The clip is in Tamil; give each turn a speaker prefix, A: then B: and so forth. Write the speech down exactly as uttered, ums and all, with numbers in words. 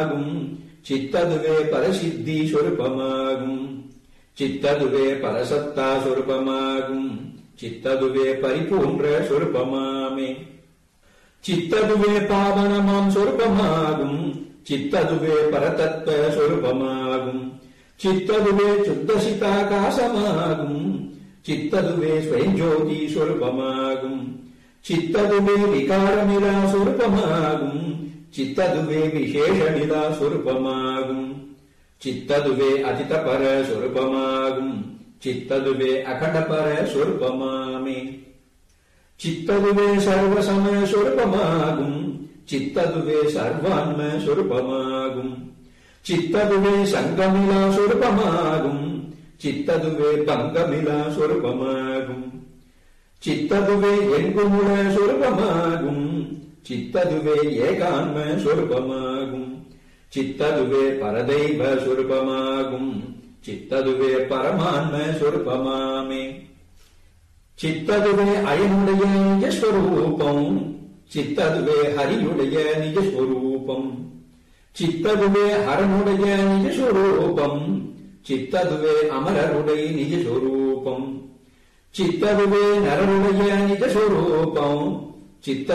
A: சித்ததுவே பரசித்தி சொருபமாகும். சித்ததுவே பரசத்தா சொருபமாகும். சித்ததுவே பரிபூன்ற சொருபமாமே. சித்ததுவே பாவனமாம் சொருபமாகும். சித்ததுவே பரதத்வ சொருபமாகும். சித்ததுவே சுத்தசிதாகாசமாகும். சித்ததுவே ஸ்வயஞ்சோதி சொருபமாகும். சித்ததுவே விகாரமிலா சொருபமாகும். சித்ததுவே விசேஷமிலா சொருபமாகும். சித்ததுவே அதிதபர சொருபமாகும். சித்ததுவே அகண்டபர சொருபமாமே. சித்ததுவே சர்வசமய சொருபமாகும். சித்ததுவே சர்வான்ம சொருபமாகும். சித்ததுவே சங்கமிலா சொருபமாகும். சித்ததுவே பங்கமிலா சொருபமாகும். சித்ததுவே எங்குமுல சொருபமாகும். சித்ததுவே ஏகான்ம சொருபமாகும். சித்ததுவே பரதெய்வ சொருபமாகும். சித்ததுவே பரமான்ம சொருபமாமே. சித்ததுவே அயனுடைய நிஜஸ்வரூபம். சித்ததுவே ஹரியுடைய நிஜஸ்வரூபம். சித்ததுவே ஹரனுடைய நிஜஸ்வரூபம். சித்ததுவே அமரருடைய நிஜஸ்வரூபம். சித்ததுவே நரருடைய நிஜஸ்வரூபம். சித்த